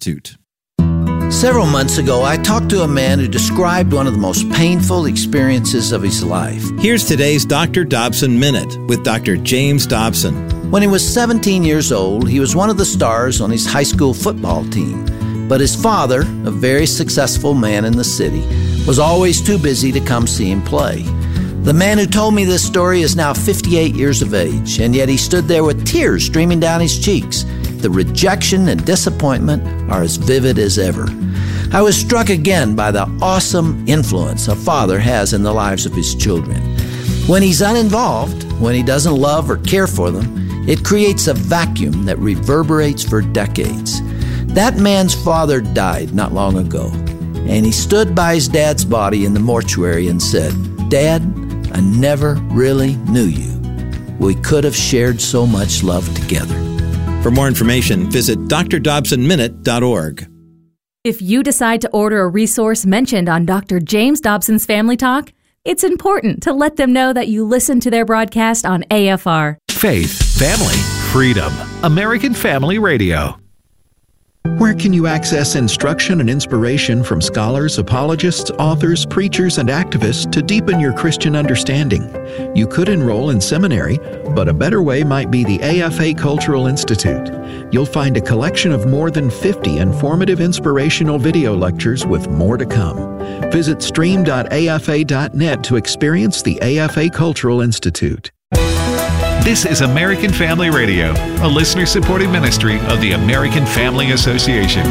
Institute. Several months ago, I talked to a man who described one of the most painful experiences of his life. Here's today's Dr. Dobson Minute with Dr. James Dobson. When he was 17 years old, he was one of the stars on his high school football team. But his father, a very successful man in the city, was always too busy to come see him play. The man who told me this story is now 58 years of age, and yet he stood there with tears streaming down his cheeks. The rejection and disappointment are as vivid as ever. I was struck again by the awesome influence a father has in the lives of his children. When he's uninvolved, when he doesn't love or care for them, it creates a vacuum that reverberates for decades. That man's father died not long ago, and he stood by his dad's body in the mortuary and said, "Dad, I never really knew you. We could have shared so much love together." For more information, visit drdobsonminute.org. If you decide to order a resource mentioned on Dr. James Dobson's Family Talk, it's important to let them know that you listen to their broadcast on AFR. Faith, family, freedom. American Family Radio. Where can you access instruction and inspiration from scholars, apologists, authors, preachers, and activists to deepen your Christian understanding? You could enroll in seminary, but a better way might be the AFA Cultural Institute. You'll find a collection of more than 50 informative inspirational video lectures with more to come. Visit stream.afa.net to experience the AFA Cultural Institute. This is American Family Radio, a listener-supported ministry of the American Family Association.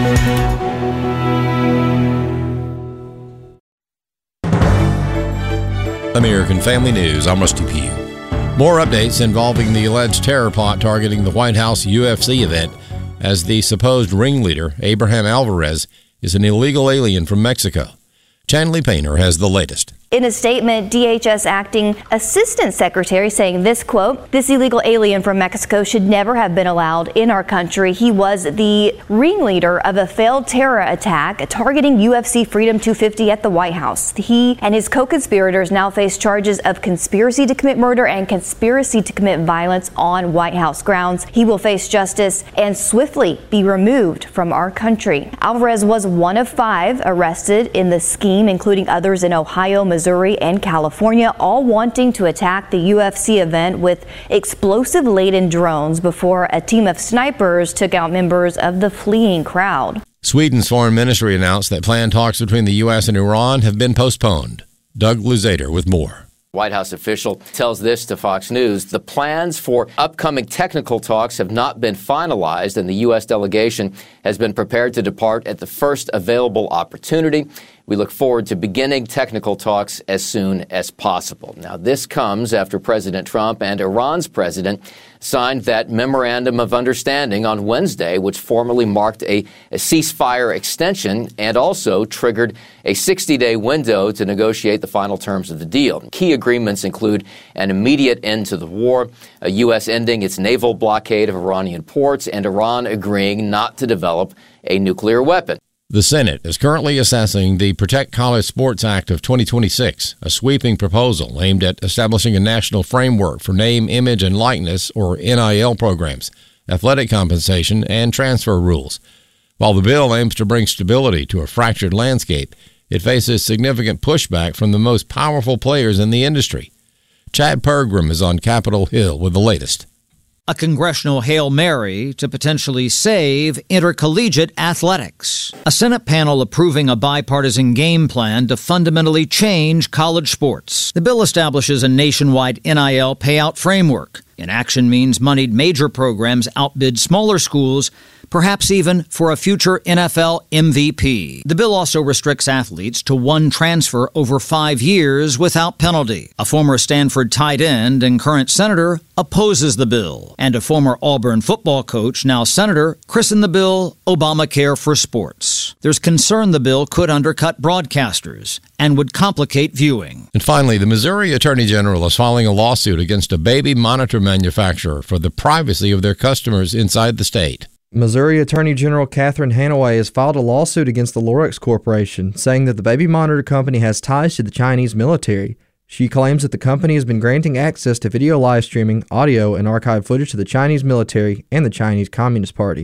American Family News, I'm Rusty Pugh. More updates involving the alleged terror plot targeting the White House UFC event, as the supposed ringleader, Abraham Alvarez, is an illegal alien from Mexico. Chanley Painter has the latest. In a statement, DHS acting assistant secretary saying this, quote, "This illegal alien from Mexico should never have been allowed in our country. He was the ringleader of a failed terror attack targeting UFC Freedom 250 at the White House. He and his co-conspirators now face charges of conspiracy to commit murder and conspiracy to commit violence on White House grounds. He will face justice and swiftly be removed from our country." Alvarez was one of 5 arrested in the scheme, including others in Ohio, Missouri, and California, all wanting to attack the UFC event with explosive-laden drones before a team of snipers took out members of the fleeing crowd. Sweden's foreign ministry announced that planned talks between the U.S. and Iran have been postponed. Doug Luzader with more. White House official tells this to Fox News. The plans for upcoming technical talks have not been finalized, and the U.S. delegation has been prepared to depart at the first available opportunity. We look forward to beginning technical talks as soon as possible. Now, this comes after President Trump and Iran's president signed that memorandum of understanding on Wednesday, which formally marked a ceasefire extension and also triggered a 60-day window to negotiate the final terms of the deal. Key agreements include an immediate end to the war, a U.S. ending its naval blockade of Iranian ports, and Iran agreeing not to develop a nuclear weapon. The Senate is currently assessing the Protect College Sports Act of 2026, a sweeping proposal aimed at establishing a national framework for name, image, and likeness, or NIL programs, athletic compensation, and transfer rules. While the bill aims to bring stability to a fractured landscape, it faces significant pushback from the most powerful players in the industry. Chad Pergram is on Capitol Hill with the latest. A congressional Hail Mary to potentially save intercollegiate athletics. A Senate panel approving a bipartisan game plan to fundamentally change college sports. The bill establishes a nationwide NIL payout framework. Inaction means moneyed major programs outbid smaller schools, perhaps even for a future NFL MVP. The bill also restricts athletes to one transfer over 5 years without penalty. A former Stanford tight end and current senator opposes the bill. And a former Auburn football coach, now senator, christened the bill Obamacare for Sports. There's concern the bill could undercut broadcasters and would complicate viewing. And finally, the Missouri Attorney General is filing a lawsuit against a baby monitor manufacturer for the privacy of their customers inside the state. Missouri Attorney General Catherine Hanaway has filed a lawsuit against the Lorex Corporation, saying that the baby monitor company has ties to the Chinese military. She claims that the company has been granting access to video live streaming, audio, and archived footage to the Chinese military and the Chinese Communist Party.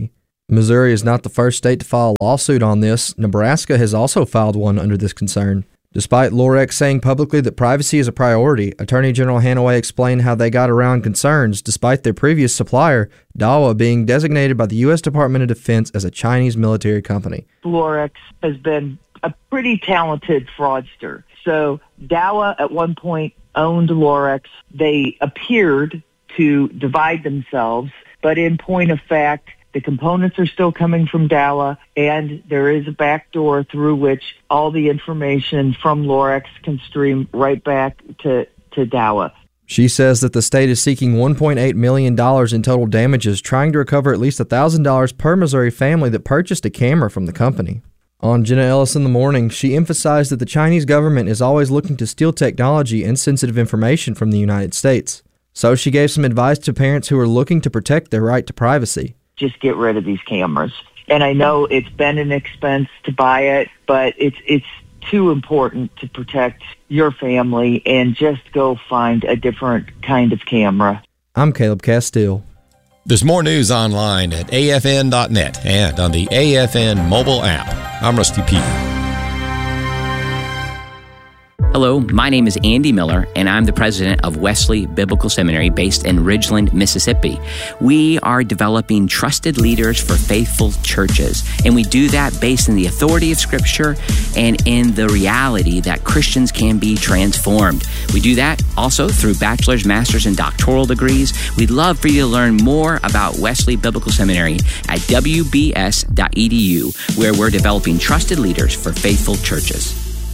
Missouri is not the first state to file a lawsuit on this. Nebraska has also filed one under this concern. Despite Lorex saying publicly that privacy is a priority, Attorney General Hanaway explained how they got around concerns despite their previous supplier, Dahua, being designated by the U.S. Department of Defense as a Chinese military company. Lorex has been a pretty talented fraudster. So Dahua at one point owned Lorex. They appeared to divide themselves, but in point of fact, the components are still coming from Dahua, and there is a back door through which all the information from Lorex can stream right back to Dahua. She says that the state is seeking $1.8 million in total damages, trying to recover at least $1,000 per Missouri family that purchased a camera from the company. On Jenna Ellis in the Morning, she emphasized that the Chinese government is always looking to steal technology and sensitive information from the United States. So she gave some advice to parents who are looking to protect their right to privacy. Just get rid of these cameras. And I know it's been an expense to buy it, but it's too important to protect your family, and just go find a different kind of camera. I'm Caleb Castile. There's more news online at afn.net and on the AFN mobile app. I'm Rusty P. Hello, my name is Andy Miller, and I'm the president of Wesley Biblical Seminary based in Ridgeland, Mississippi. We are developing trusted leaders for faithful churches, and we do that based in the authority of Scripture and in the reality that Christians can be transformed. We do that also through bachelor's, master's, and doctoral degrees. We'd love for you to learn more about Wesley Biblical Seminary at wbs.edu, where we're developing trusted leaders for faithful churches.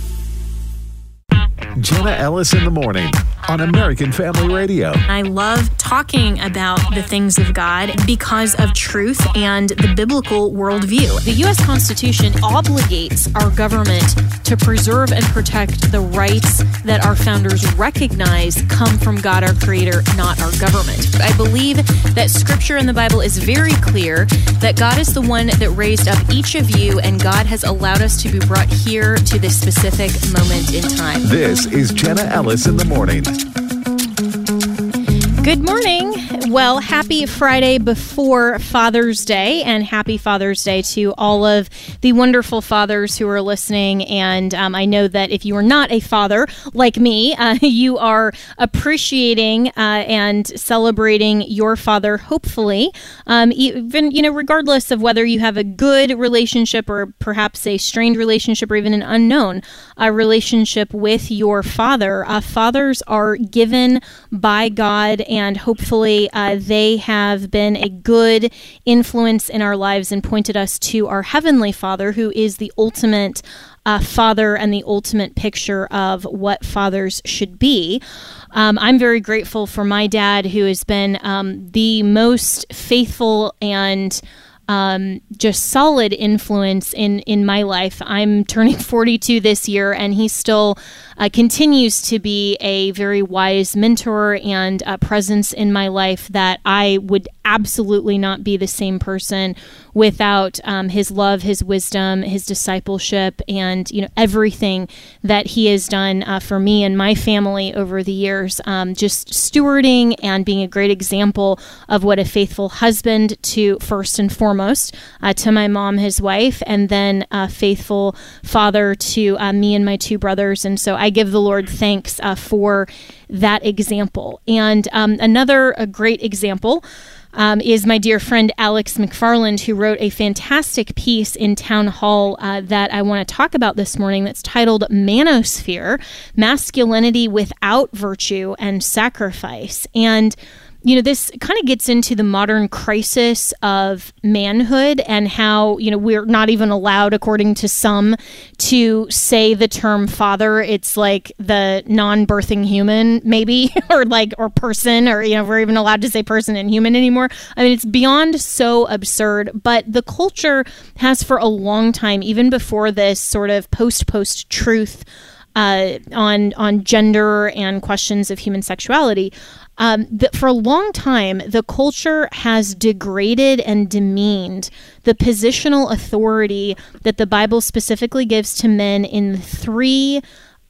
Jenna Ellis in the Morning on American Family Radio. I love talking about the things of God because of truth and the biblical worldview. The U.S. Constitution obligates our government to preserve and protect the rights that our founders recognize come from God, our Creator, not our government. I believe that Scripture in the Bible is very clear that God is the one that raised up each of you, and God has allowed us to be brought here to this specific moment in time. This is Jenna Ellis in the Morning. Good morning. Well, happy Friday before Father's Day, and happy Father's Day to all of the wonderful fathers who are listening. And I know that if you are not a father like me, you are appreciating and celebrating your father, hopefully, even, regardless of whether you have a good relationship or perhaps a strained relationship or even an unknown relationship with your father. Fathers are given by God, and hopefully they have been a good influence in our lives and pointed us to our Heavenly Father, who is the ultimate father and the ultimate picture of what fathers should be. I'm very grateful for my dad, who has been the most faithful and just solid influence in my life. I'm turning 42 this year, and he still continues to be a very wise mentor and a presence in my life that I would absolutely not be the same person without his love, his wisdom, his discipleship, and everything that he has done for me and my family over the years. Just stewarding and being a great example of what a faithful husband to, first and foremost, to my mom, his wife, and then a faithful father to me and my two brothers. And so I give the Lord thanks for that example. And another great example is my dear friend Alex McFarland, who wrote a fantastic piece in Town Hall that I want to talk about this morning that's titled Manosphere, Masculinity Without Virtue and Sacrifice. And this kind of gets into the modern crisis of manhood and how, we're not even allowed, according to some, to say the term father. It's like the non-birthing human, maybe, or person, or, we're even allowed to say person and human anymore. I mean, it's beyond so absurd, but the culture has for a long time, even before this sort of post truth on gender and questions of human sexuality, for a long time, the culture has degraded and demeaned the positional authority that the Bible specifically gives to men in three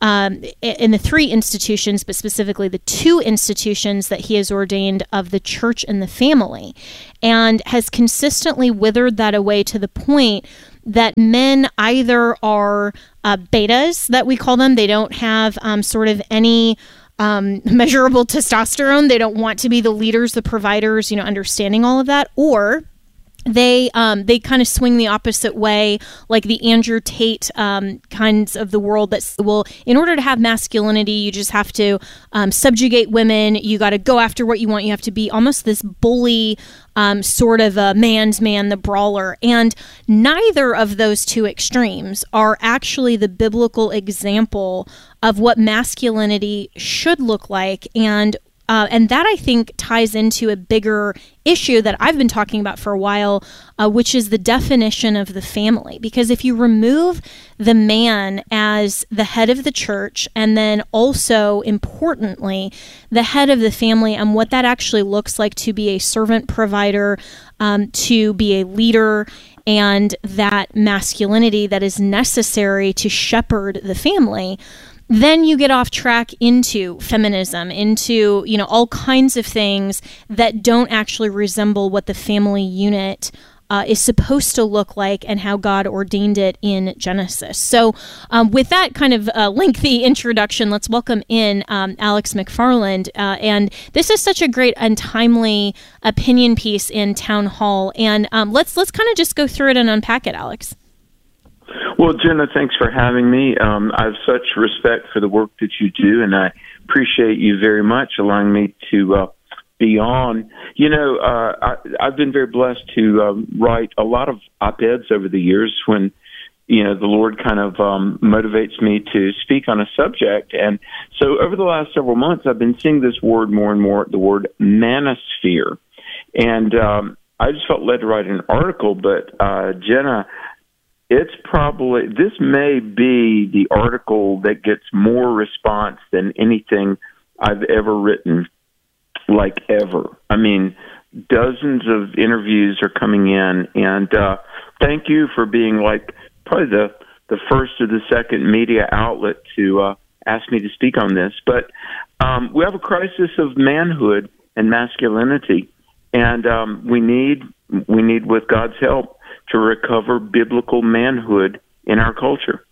in the 3 institutions, but specifically the 2 institutions that he has ordained of the church and the family, and has consistently withered that away to the point that men either are betas, that we call them. They don't have sort of any measurable testosterone. They don't want to be the leaders, the providers, understanding all of that, or they kind of swing the opposite way, like the Andrew Tate kinds of the world that will, in order to have masculinity, you just have to subjugate women. You got to go after what you want. You have to be almost this bully, sort of a man's man, the brawler. And neither of those 2 extremes are actually the biblical example of what masculinity should look like. And that, I think, ties into a bigger issue that I've been talking about for a while, which is the definition of the family. Because if you remove the man as the head of the church, and then also, importantly, the head of the family, and what that actually looks like to be a servant provider, to be a leader, and that masculinity that is necessary to shepherd the family, then you get off track into feminism, into, all kinds of things that don't actually resemble what the family unit is supposed to look like and how God ordained it in Genesis. So with that kind of lengthy introduction, let's welcome in Alex McFarland. And this is such a great and timely opinion piece in Town Hall. And let's kind of just go through it and unpack it, Alex. Well, Jenna, thanks for having me. I have such respect for the work that you do, and I appreciate you very much allowing me to be on. I've been very blessed to write a lot of op-eds over the years when, the Lord kind of motivates me to speak on a subject. And so over the last several months, I've been seeing this word more and more, the word manosphere. And I just felt led to write an article, but Jenna, this may be the article that gets more response than anything I've ever written, like ever. I mean, dozens of interviews are coming in, and thank you for being probably the first or the second media outlet to ask me to speak on this. But we have a crisis of manhood and masculinity, and we need, with God's help, to recover biblical manhood in our culture.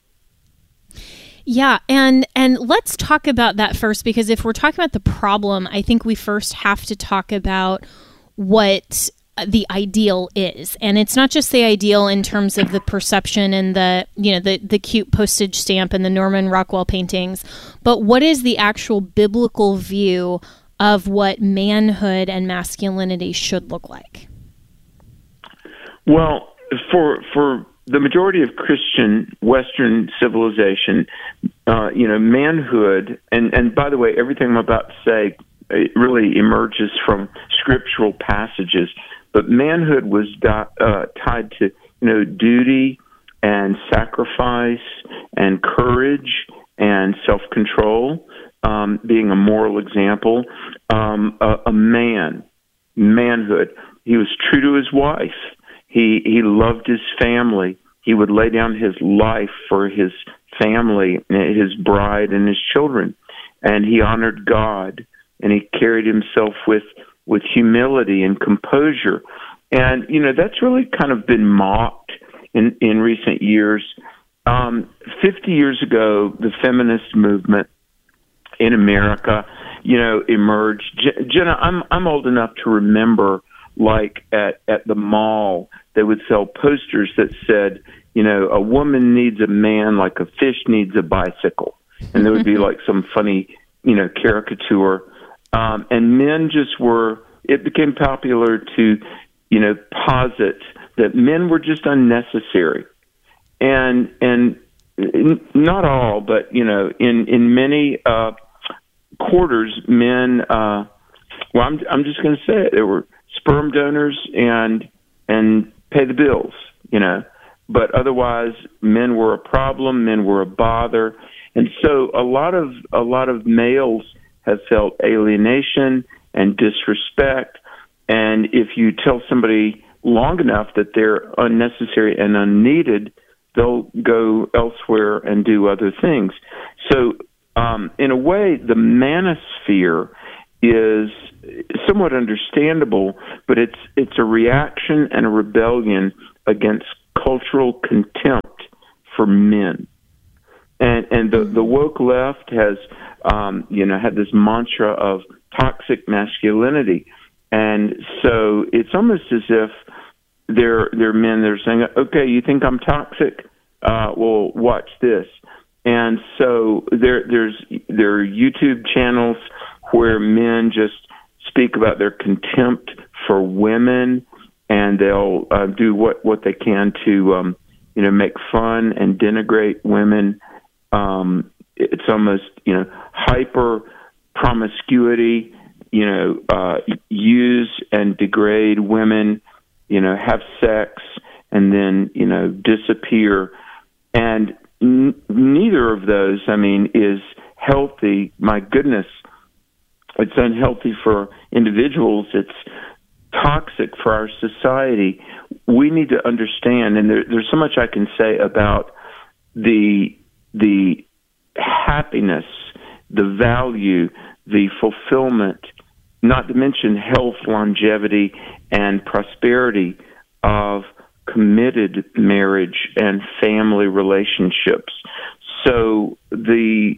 Yeah, and let's talk about that first, because if we're talking about the problem, I think we first have to talk about what the ideal is. And it's not just the ideal in terms of the perception and the cute postage stamp and the Norman Rockwell paintings, but what is the actual biblical view of what manhood and masculinity should look like? Well, for the majority of Christian Western civilization, manhood, and by the way, everything I'm about to say really emerges from scriptural passages, but manhood was tied to, duty and sacrifice and courage and self-control, being a moral example. Manhood. He was true to his wife. He loved his family. He would lay down his life for his family, his bride, and his children. And he honored God, and he carried himself with humility and composure. And, that's really kind of been mocked in recent years. 50 years ago, the feminist movement in America, emerged. Jenna, I'm old enough to remember, at the mall, they would sell posters that said, a woman needs a man like a fish needs a bicycle. And there would be some funny, caricature. And men it became popular to, posit that men were just unnecessary. And not all, but, in many quarters, men, I'm just going to say it, there were sperm donors and pay the bills, but otherwise men were a problem, men were a bother. And so a lot of males have felt alienation and disrespect. And if you tell somebody long enough that they're unnecessary and unneeded, they'll go elsewhere and do other things. So, in a way, the manosphere is somewhat understandable, but it's a reaction and a rebellion against cultural contempt for men. And the woke left has, had this mantra of toxic masculinity. And so it's almost as if they're men that are saying, okay, you think I'm toxic? Well, watch this. And so there are YouTube channels where men just speak about their contempt for women, and they'll do what they can to, make fun and denigrate women. It's almost, hyper promiscuity, use and degrade women, have sex and then, disappear. And neither of those, is healthy. My goodness, it's unhealthy for individuals. It's toxic for our society. We need to understand, and there's so much I can say about the happiness, the value, the fulfillment, not to mention health, longevity, and prosperity of committed marriage and family relationships. So the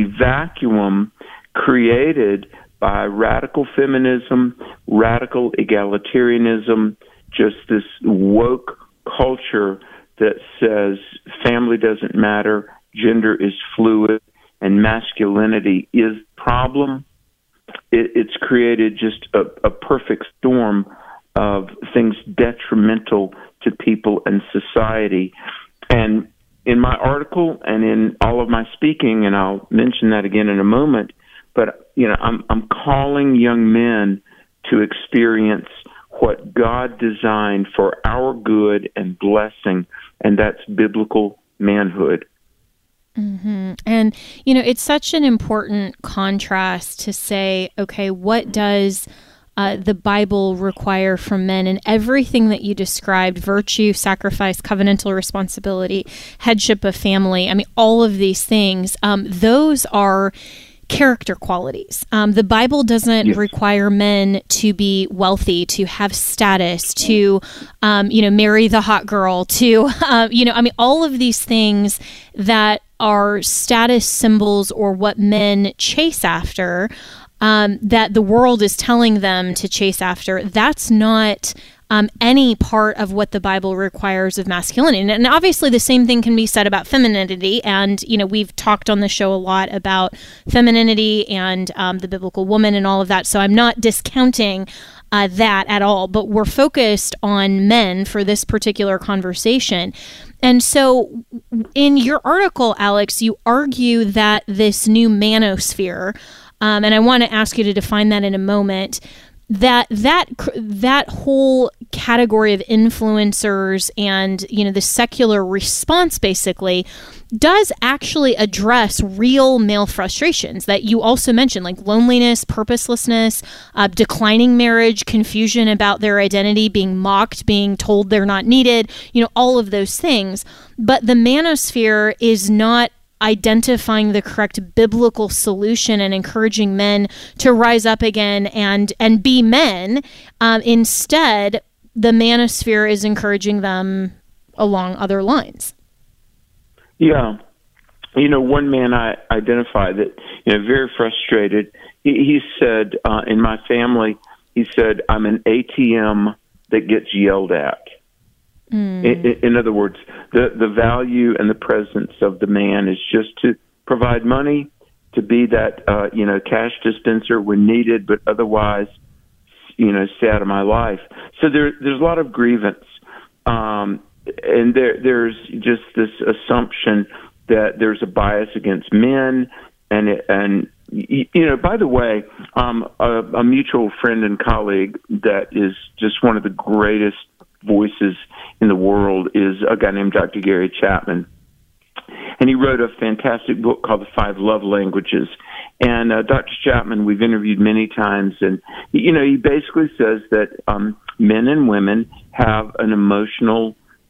vacuum created by radical feminism, radical egalitarianism, just this woke culture that says family doesn't matter, gender is fluid, and masculinity is the problem. It's created just a perfect storm of things detrimental to people and society. And in my article and in all of my speaking, and I'll mention that again in a moment, but I'm calling young men to experience what God designed for our good and blessing, and that's biblical manhood. Mm-hmm. And, it's such an important contrast to say, okay, what does the Bible require from men? And everything that you described, virtue, sacrifice, covenantal responsibility, headship of family, all of these things, those are character qualities. The Bible doesn't require men to be wealthy, to have status, to, marry the hot girl, to, all of these things that are status symbols or what men chase after, that the world is telling them to chase after. That's not any part of what the Bible requires of masculinity. And obviously the same thing can be said about femininity. And, we've talked on the show a lot about femininity and the biblical woman and all of that. So I'm not discounting that at all, but we're focused on men for this particular conversation. And so in your article, Alex, you argue that this new manosphere, and I want to ask you to define that in a moment, that whole category of influencers and, the secular response basically does actually address real male frustrations that you also mentioned, like loneliness, purposelessness, declining marriage, confusion about their identity, being mocked, being told they're not needed, all of those things. But the manosphere is not identifying the correct biblical solution and encouraging men to rise up again and be men. Instead, the manosphere is encouraging them along other lines. Yeah. One man I identified that, very frustrated. He said, in my family, he said, I'm an ATM that gets yelled at. In other words, the value and the presence of the man is just to provide money, to be that, cash dispenser when needed, but otherwise, stay out of my life. So there's a lot of grievance. And there's just this assumption that there's a bias against men. And by the way, a mutual friend and colleague that is just one of the greatest voices in the world is a guy named Dr. Gary Chapman. And he wrote a fantastic book called The 5 Love Languages. And Dr. Chapman, we've interviewed many times, and he basically says that men and women have an emotional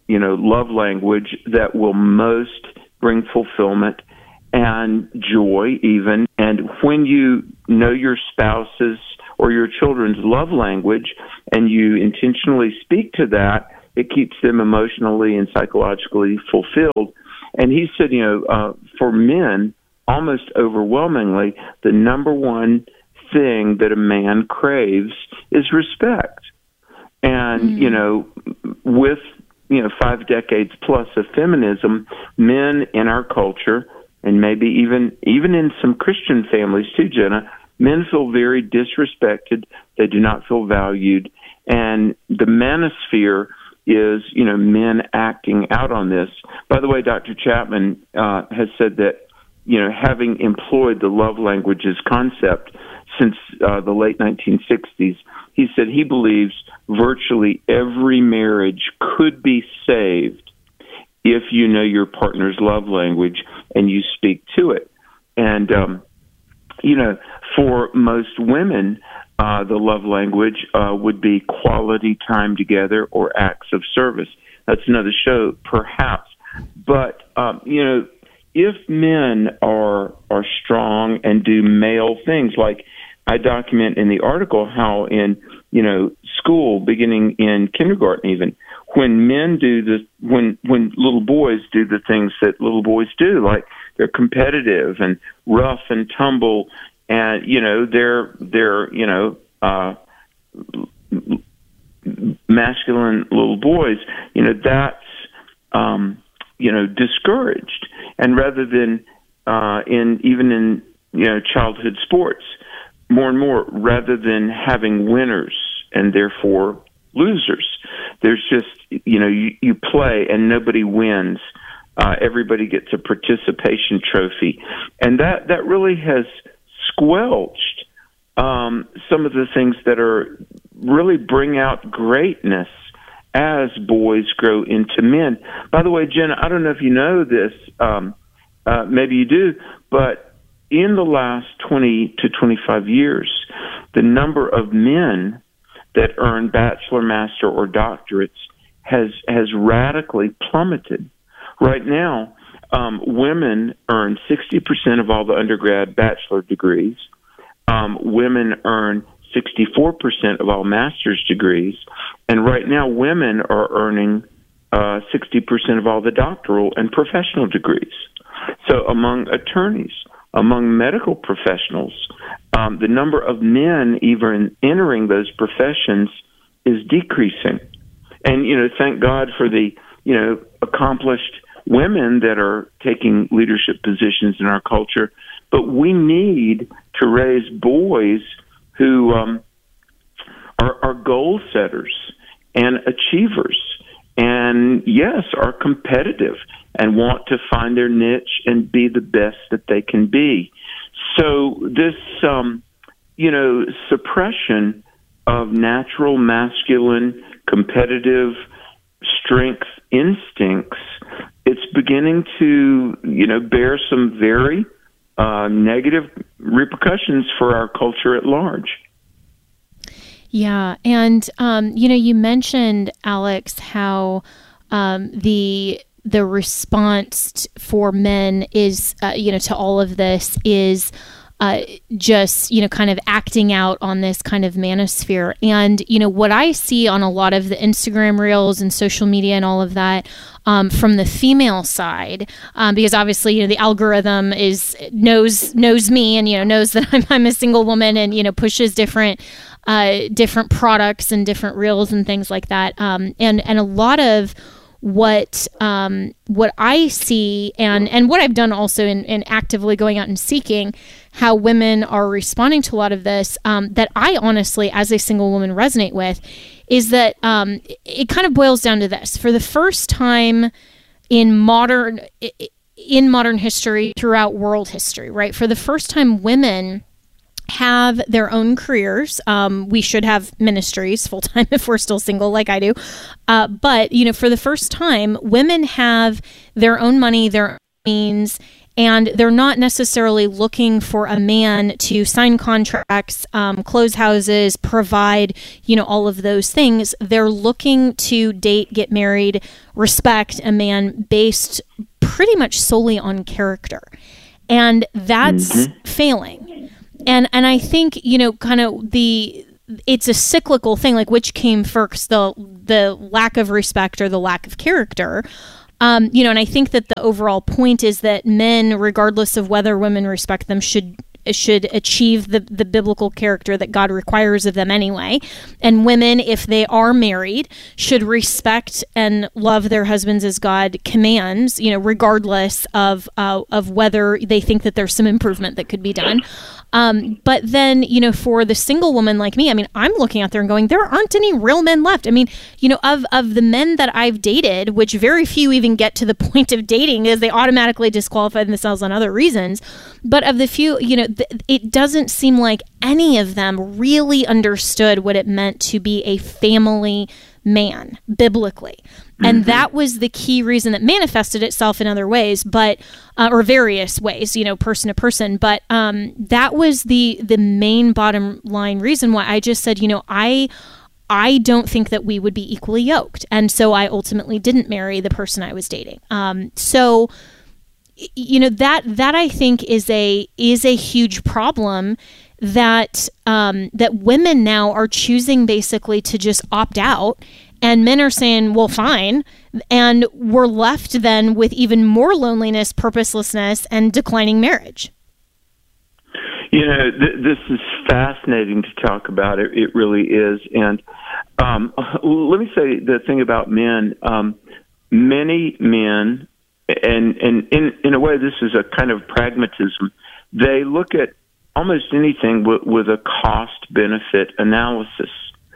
love language that will most bring fulfillment and joy even. And when you know your spouse's or your children's love language and you intentionally speak to that, it keeps them emotionally and psychologically fulfilled. And he said, for men, almost overwhelmingly, the number one thing that a man craves is respect. And, with 5 decades plus of feminism, men in our culture, and maybe even in some Christian families too, Jenna, men feel very disrespected. They do not feel valued. And the manosphere is, men acting out on this. By the way, Dr. Chapman has said that, having employed the love languages concept since the late 1960s, he said he believes virtually every marriage could be saved if you know your partner's love language and you speak to it. And, for most women, the love language would be quality time together or acts of service. That's another show, perhaps. But, if men are strong and do male things, like I document in the article how in, school, beginning in kindergarten even, when men do when little boys do the things that little boys do, like they're competitive and rough and tumble, and, they're masculine little boys, that's, discouraged. And rather than, in childhood sports, more and more, rather than having winners and therefore losers, there's just, you play and nobody wins. Everybody gets a participation trophy. And that really has squelched some of the things that are really bring out greatness as boys grow into men. By the way, Jen, I don't know if you know this, maybe you do, but in the last 20 to 25 years, the number of men that earn bachelor, master, or doctorates has radically plummeted. Right now, women earn 60% of all the undergrad bachelor degrees. Women earn 64% of all master's degrees. And right now, women are earning 60% of all the doctoral and professional degrees. So among attorneys, among medical professionals, the number of men even entering those professions is decreasing. And, thank God for the, accomplished women that are taking leadership positions in our culture. But we need to raise boys who are goal setters and achievers, and yes, are competitive and want to find their niche and be the best that they can be. So this, suppression of natural masculine competitive strength instincts, it's beginning to, bear some very negative repercussions for our culture at large. Yeah. And, you mentioned, Alex, how the response for men is, to all of this is just, kind of acting out on this kind of manosphere. And, what I see on a lot of the Instagram reels and social media and all of that from the female side, because obviously, the algorithm knows me and, knows that I'm a single woman and, pushes different products and different reels and things like that. And a lot of what I see and what I've done also in actively going out and seeking how women are responding to a lot of this, that I honestly, as a single woman, resonate with, is that it kind of boils down to this. For the first time in modern history, throughout world history, right? For the first time, women have their own careers. We should have ministries full-time if we're still single like I do. But, for the first time, women have their own money, their own means, And they're not necessarily looking for a man to sign contracts, close houses, provide, all of those things. They're looking to date, get married, respect a man based pretty much solely on character. And that's failing. And I think, it's a cyclical thing, like which came first, the lack of respect or the lack of character. And I think that the overall point is that men, regardless of whether women respect them, should achieve the biblical character that God requires of them anyway. And women, if they are married, should respect and love their husbands as God commands, regardless of whether they think that there's some improvement that could be done. But then, for the single woman like me, I'm looking out there and going, there aren't any real men left. Of the men that I've dated, which very few even get to the point of dating, as they automatically disqualify themselves on other reasons. But of the few, it doesn't seem like any of them really understood what it meant to be a family man biblically. And that was the key reason that manifested itself in other ways, but or various ways, person to person. But that was the main bottom line reason why I just said, I don't think that we would be equally yoked. And so I ultimately didn't marry the person I was dating. So that I think is a huge problem that women now are choosing basically to just opt out, and men are saying, well, fine, and we're left then with even more loneliness, purposelessness, and declining marriage. This is fascinating to talk about. It really is. And let me say the thing about men. Many men, and in a way this is a kind of pragmatism, they look at almost anything with a cost-benefit analysis.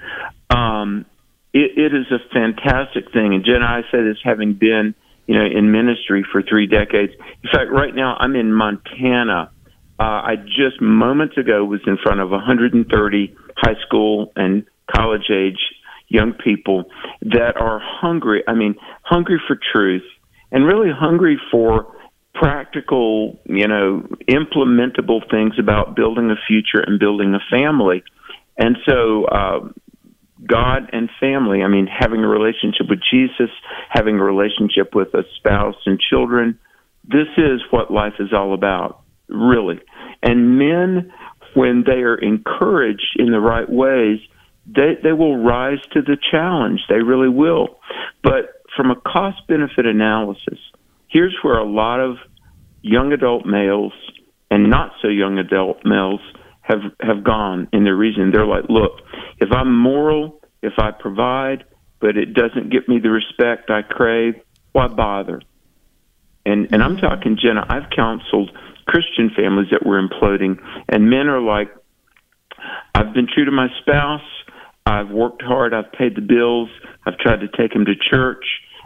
It is a fantastic thing. And Jen, I say this having been, in ministry for 3 decades. In fact, right now I'm in Montana. I just moments ago was in front of 130 high school and college age young people that are hungry. Hungry for truth and really hungry for practical, implementable things about building a future and building a family. And so, God and family, having a relationship with Jesus, having a relationship with a spouse and children, this is what life is all about, really. And men, when they are encouraged in the right ways, they will rise to the challenge. They really will. But from a cost-benefit analysis, here's where a lot of young adult males and not so young adult males have gone in their reasoning. They're like, look, if I'm moral, if I provide, but it doesn't give me the respect I crave, why bother? And I'm talking, Jenna, I've counseled Christian families that were imploding, and men are like, I've been true to my spouse, I've worked hard, I've paid the bills, I've tried to take him to church,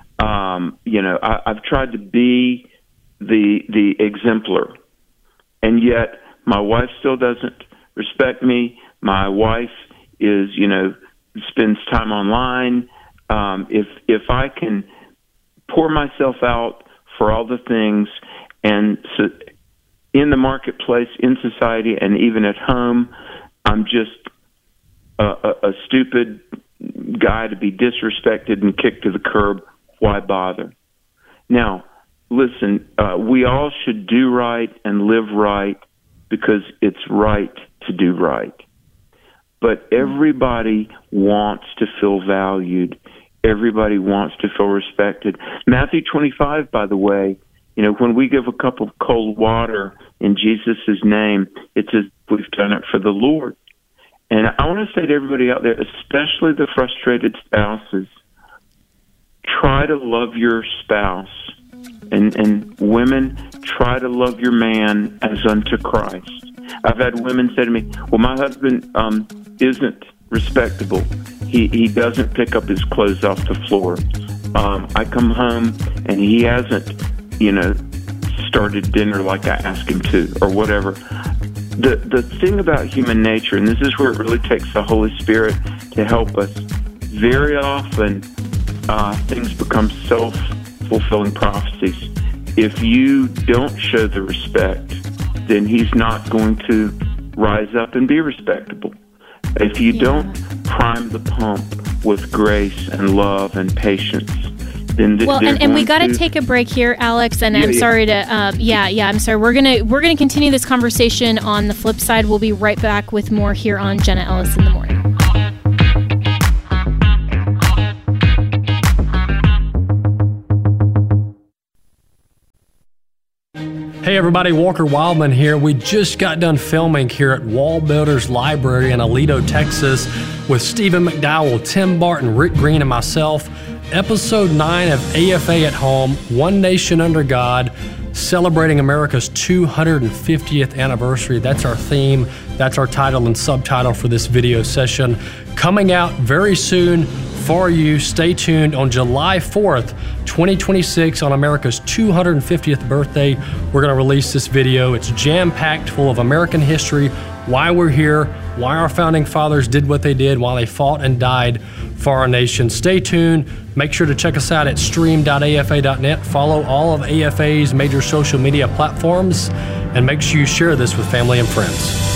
I've tried to be the exemplar, and yet my wife still doesn't respect me. My wife is, spends time online. If I can pour myself out for all the things, and so in the marketplace, in society, and even at home, I'm just a stupid guy to be disrespected and kicked to the curb. Why bother? Now, listen, we all should do right and live right because it's right to do right. But everybody wants to feel valued. Everybody wants to feel respected. Matthew 25, by the way, when we give a cup of cold water in Jesus' name, it's as if we've done it for the Lord. And I want to say to everybody out there, especially the frustrated spouses, try to love your spouse. And women, try to love your man as unto Christ. I've had women say to me, well, my husband isn't respectable. He doesn't pick up his clothes off the floor. I come home and he hasn't, started dinner like I asked him to or whatever. The thing about human nature, and this is where it really takes the Holy Spirit to help us, very often things become self-fulfilling prophecies. if you don't show the respect, then he's not going to rise up and be respectable. If you don't prime the pump with grace and love and patience, then and we got to take a break here, Alex. And I'm sorry to, I'm sorry. We're gonna continue this conversation on the flip side. We'll be right back with more here on Jenna Ellis in the Morning. Hey everybody, Walker Wildman here. We just got done filming here at Wall Builders Library in Aledo, Texas with Stephen McDowell, Tim Barton, Rick Green, and myself. Episode 9 of AFA at Home, One Nation Under God, celebrating America's 250th anniversary. That's our theme. That's our title and subtitle for this video session. Coming out very soon for you. Stay tuned. On July 4th, 2026, on America's 250th birthday, we're going to release this video. It's jam-packed full of American history, why we're here, why our founding fathers did what they did, why they fought and died for our nation. Stay tuned. Make sure to check us out at stream.afa.net. Follow all of AFA's major social media platforms, and make sure you share this with family and friends.